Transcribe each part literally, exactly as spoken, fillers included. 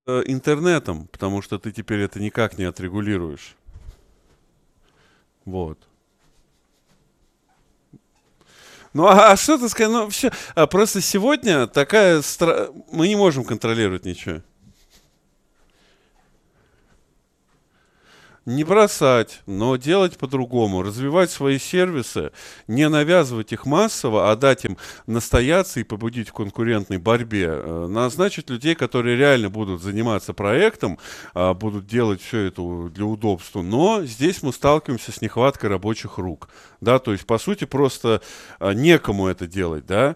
э, интернетом, потому что ты теперь это никак не отрегулируешь. Вот. Ну а, а что ты сказать? Ну все, а просто сегодня такая стра... мы не можем контролировать ничего. Не бросать, но делать по-другому, развивать свои сервисы, не навязывать их массово, а дать им настояться и побудить в конкурентной борьбе, э, назначить людей, которые реально будут заниматься проектом, а, будут делать все это для удобства. Но здесь мы сталкиваемся с нехваткой рабочих рук, да, то есть по сути просто а, некому это делать, да,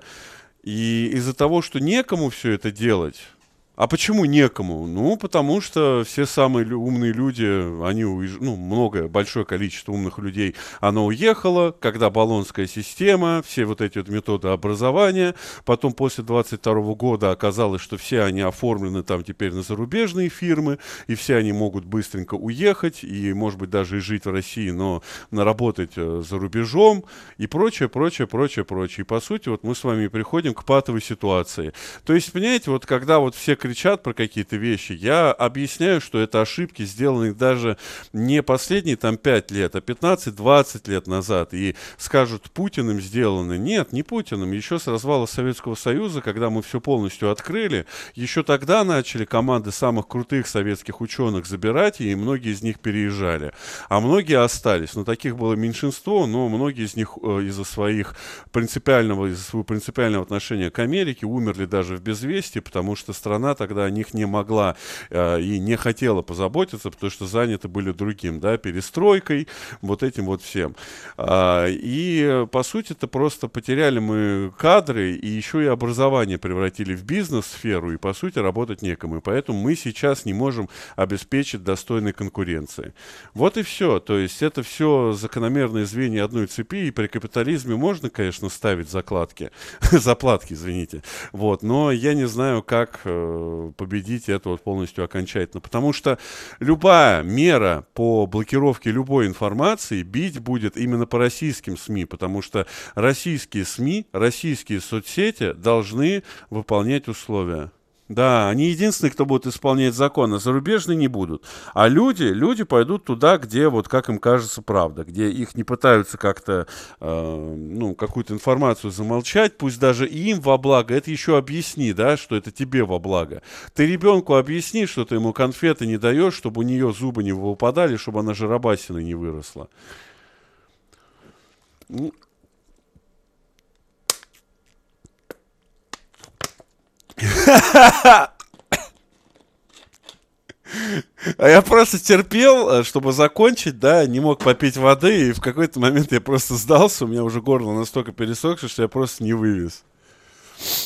и из-за того, что некому все это делать. А почему некому? Ну, потому что все самые лю- умные люди, они уезж... ну, многое, большое количество умных людей, оно уехало, когда Болонская система, все вот эти вот методы образования, потом после двадцать второго года оказалось, что все они оформлены там теперь на зарубежные фирмы, и все они могут быстренько уехать, и, может быть, даже и жить в России, но наработать э, за рубежом, и прочее, прочее, прочее, прочее. И, по сути, вот мы с вами приходим к патовой ситуации. То есть, понимаете, вот когда вот все кричат про какие-то вещи, я объясняю, что это ошибки, сделанные даже не последние там пять лет, а пятнадцать-двадцать лет назад. И скажут, Путиным сделаны. Нет, не Путиным. Еще с развала Советского Союза, когда мы все полностью открыли, еще тогда начали команды самых крутых советских ученых забирать, и многие из них переезжали. А многие остались. Но таких было меньшинство, но многие из них э, из-за своих принципиального, из-за своего принципиального отношения к Америке умерли даже в безвестии, потому что страна тогда о них не могла э, и не хотела позаботиться, потому что заняты были другим, да, перестройкой, вот этим вот всем. А, и, э, по сути, это просто потеряли мы кадры, и еще и образование превратили в бизнес-сферу, и, по сути, работать некому. И поэтому мы сейчас не можем обеспечить достойной конкуренции. Вот и все. То есть это все закономерные звенья одной цепи, и при капитализме можно, конечно, ставить закладки, заплатки, извините, вот, но я не знаю, как э, победить это вот полностью окончательно, потому что любая мера по блокировке любой информации бить будет именно по российским СМИ, потому что российские СМИ, российские соцсети должны выполнять условия. Да, они единственные, кто будет исполнять закон, а зарубежные не будут. А люди, люди пойдут туда, где, вот как им кажется, правда, где их не пытаются как-то, э, ну, какую-то информацию замолчать, пусть даже и им во благо, это еще объясни, да, что это тебе во благо. Ты ребенку объясни, что ты ему конфеты не даешь, чтобы у нее зубы не выпадали, чтобы она жиробасиной не выросла. Ну, а я просто терпел, э, чтобы закончить, да, не мог попить воды, и в какой-то момент я просто сдался, у меня уже горло настолько пересохшее, что я просто не вывез.